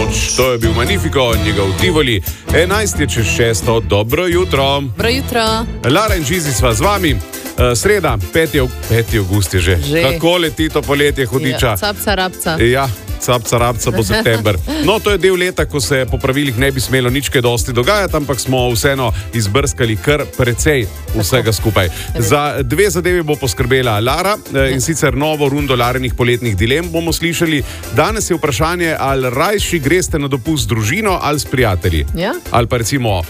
noč. To je bil Magnifico, njegov Tivoli. 11 je čez 6. Dobro jutro. Dobro jutro. Lara in Žizi sva z vami. Sreda, 5. avgust je že. Kako leti to poletje, hudiča. Ja, capca, rabca. Ja. Capca, rabca bo september. No, to je del leta, ko se po pravilih ne bi smelo nič kaj dosti dogajati, ampak smo vseeno izbrskali kar precej vsega skupaj. Za dve zadevi bo poskrbela Lara in sicer novo rundo Larinih poletnih dilem bomo slišali. Danes je vprašanje, ali rajši greste na dopust z družino ali s prijatelji. Ja? Ali pa recimo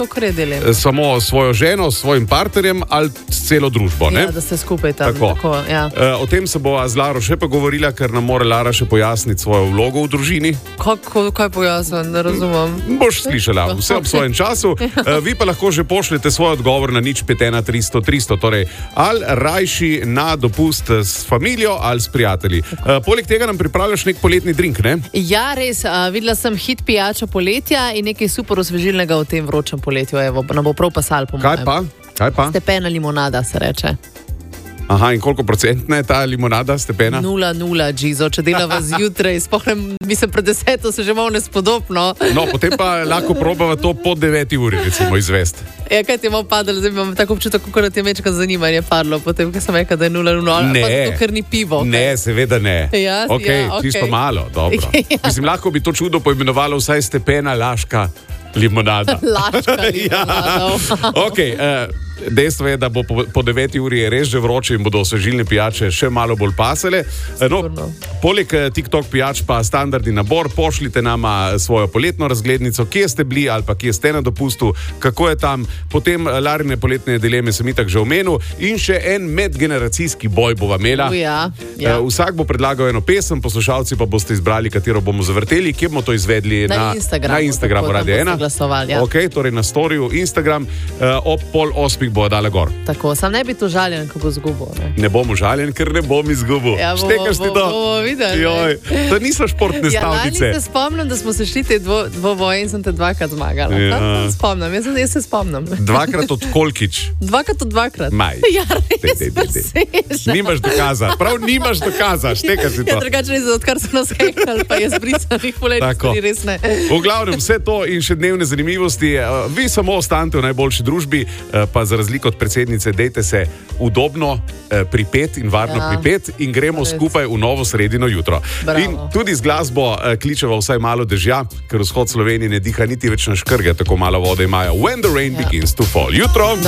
samo svojo ženo, s svojim partnerjem ali s celo družbo. Ne? Ja, da ste skupaj tam. Tako, ja. O tem se bo z Laro še pa govorila, ker nam mora Lara še pojasniti svojo vlogo v družini. Kaj pojasnim, ne razumem. Boš slišala, vse ob svojem času. Vi pa lahko že pošljete svoj odgovor na 051 300 300. Torej, ali rajši na dopust s familijo ali s prijatelji. Poleg tega nam pripravljaš nek poletni drink, ne? Ja, res. Videla sem hit pijača poletja in nekaj super osvežilnega v tem vročem poletju. Evo, nam bo prav pasal, po mojem. Kaj pa? Stepena limonada se reče. Aha, in koliko procentna je ta limonada, stepena? 0,0, Gizo, če delava zjutraj, spomnim, mislim, pred 10 se že malo nespodobno. No, potem pa lahko probava to po 9 uri, recimo, izvest. Ja, kaj ti je malo padalo, zdaj imam tako občutek, kako da ti je mečka zanimanje padlo, potem, ko sem rekel, da je 0,0, ne, pa zato, ker ni pivo. Okay? Ne, seveda ne. Ja, ok, čisto malo, dobro. Ja. Mislim, lahko bi to čudo poimenovalo vsaj stepena laška limonada. Laška limonada. Ja. Ok, dejstvo je, da bo po 9 uri res že vroče in bodo osvežilne pijače še malo bolj pasale. No, poleg TikTok pijač pa standardni nabor, pošljite nama svojo poletno razglednico, kje ste bili ali pa kje ste na dopustu, kako je tam, potem Larine poletne dileme sem itak že omenil in še en medgeneracijski boj bova imela. Ja. Vsak bo predlagal eno pesem, poslušalci pa boste izbrali, katero bomo zavrteli, kje bomo to izvedli na Instagramu Radio 1. Ja. Ok, torej na storiju Instagram ob 7:30 bo dala gor. Tako, sam ne bi to žaljen, ko bo zgubil. Ne bom užaljen, ker ne bom izgubil. Ja, Štekaš ti to? Bomo videli. To niso športne stavnice. Ja, lani se spomnim, da smo se šli te dvoboje in sem te dvakrat zmagala. Ja. Spomnim, jaz se spomnim. Dvakrat od kolkič? Dvakrat od dvakrat. Maj. Ja, res. Nimaš dokaza, prav nimaš dokaza, štekaš ti to. Ja, drugače res, odkar so nas hekali, pa je zbrisanih poletnih, res ne. V glavnem, vse to in še dnevne zanimivosti, vi samo ostanete v najboljši družbi, pa za razliko od predsednice, dejte se udobno, pripet in varno pripet in gremo skupaj v novo sredino jutro. Bravo. In tudi z glasbo kličeva vsaj malo dežja, ker vzhod Slovenije ne diha niti več na škrge, tako malo vode imajo. When the rain begins to fall. Jutro!